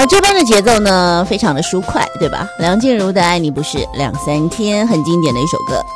这班的节奏呢非常的舒快，对吧？梁静茹的爱你不是两三天，很经典的一首歌。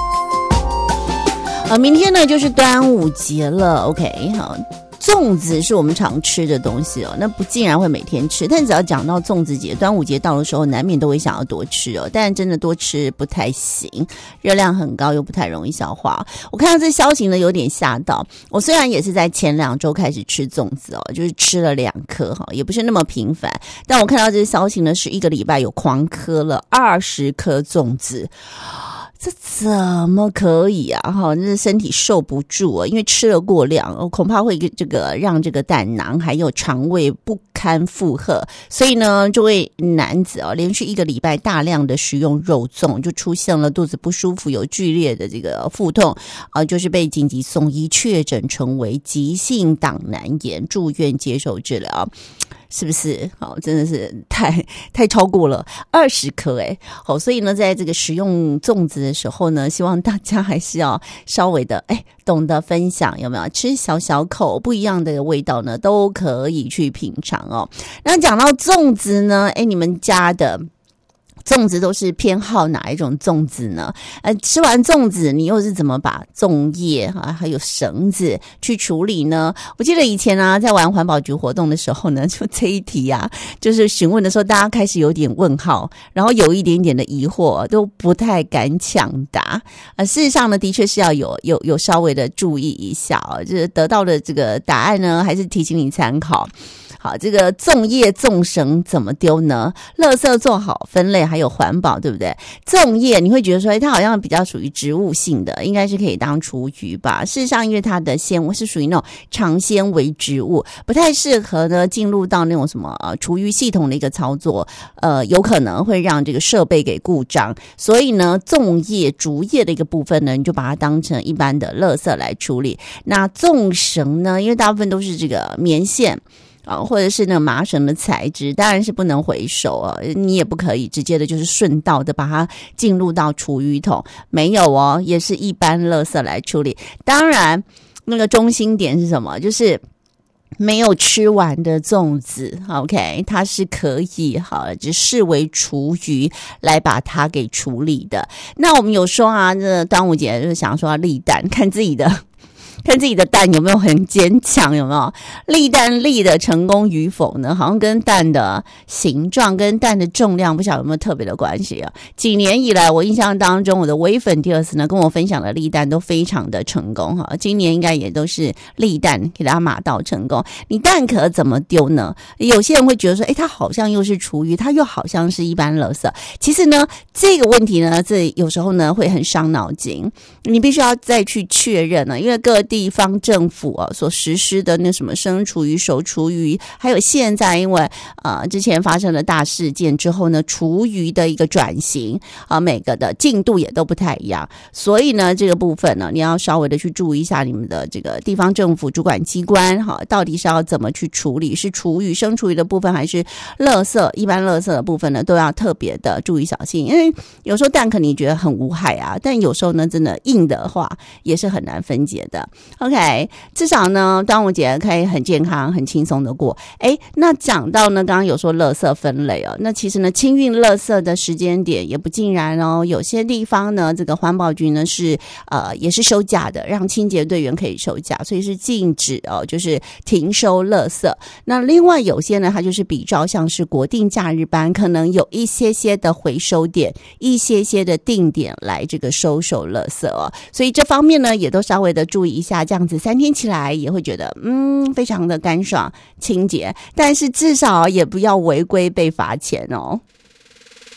明天呢就是端午节了 OK 好，粽子是我们常吃的东西哦，那不竟然会每天吃，但只要讲到粽子节、端午节到的时候，难免都会想要多吃哦，但真的多吃不太行，热量很高又不太容易消化。我看到这消息呢有点吓到，我虽然也是在前2周开始吃粽子哦，就是吃了2颗哈，也不是那么频繁，但我看到这消息呢是1个礼拜有狂嗑了20颗粽子。这怎么可以啊？哈，那身体受不住啊，因为吃了过量，恐怕会让这个胆囊还有肠胃不堪负荷，所以呢，这位男子连续1个礼拜大量的食用肉粽，就出现了肚子不舒服，有剧烈的这个腹痛就是被紧急送医，确诊成为急性胆囊炎，住院接受治疗。是不是好？真的是太超过了20颗好，所以呢，在这个食用粽子的时候呢，希望大家还是要稍微的懂得分享，有没有？吃小小口，不一样的味道呢，都可以去品尝哦。那讲到粽子呢，你们家的粽子都是偏好哪一种粽子呢？吃完粽子你又是怎么把粽叶还有绳子去处理呢？我记得以前在玩环保局活动的时候呢，就这一题就是询问的时候，大家开始有点问号，然后有一点点的疑惑，都不太敢抢答。事实上呢，的确是要有稍微的注意一下就是得到的这个答案呢，还是提醒你参考。好，这个粽叶粽绳怎么丢呢？垃圾做好分类还有环保，对不对？粽叶你会觉得说它好像比较属于植物性的，应该是可以当厨余吧。事实上因为它的纤维是属于那种长纤维植物，不太适合呢进入到那种什么厨余系统的一个操作，有可能会让这个设备给故障。所以呢，粽叶竹叶的一个部分呢，你就把它当成一般的垃圾来处理。那粽绳呢，因为大部分都是这个棉线或者是那个麻绳的材质，当然是不能回收你也不可以直接的就是顺道的把它进入到厨余桶，没有也是一般垃圾来处理。当然那个中心点是什么？就是没有吃完的粽子 OK 它是可以就视为厨余来把它给处理的。那我们有说这端午节就是想说要立蛋，看自己的蛋有没有很坚强，有没有立蛋立的成功与否呢？好像跟蛋的形状跟蛋的重量不晓得有没有特别的关系几年以来我印象当中，我的微粉第二次呢跟我分享的立蛋都非常的成功今年应该也都是立蛋给大家码到成功。你蛋壳怎么丢呢？有些人会觉得说它好像又是厨余，它又好像是一般垃圾。其实呢这个问题呢，这有时候呢会很伤脑筋，你必须要再去确认因为各地方政府所实施的那什么生厨余、熟厨余，还有现在因为之前发生了大事件之后呢，厨余的一个转型每个的进度也都不太一样，所以呢这个部分呢，你要稍微的去注意一下你们的这个地方政府主管机关到底是要怎么去处理，是厨余、生厨余的部分还是垃圾一般垃圾的部分呢，都要特别的注意小心。因为有时候蛋壳你觉得很无害但有时候呢真的硬的话也是很难分解的。OK， 至少呢端午节可以很健康很轻松的过。那讲到呢刚刚有说垃圾分类那其实呢清运垃圾的时间点也不尽然有些地方呢这个环保局呢是也是收假的，让清洁队员可以收假，所以是禁止就是停收垃圾。那另外有些呢它就是比照像是国定假日班，可能有一些的回收点，一些的定点来这个收手垃圾所以这方面呢也都稍微的注意一下，这样子3天起来也会觉得非常的干爽清洁，但是至少也不要违规被罚钱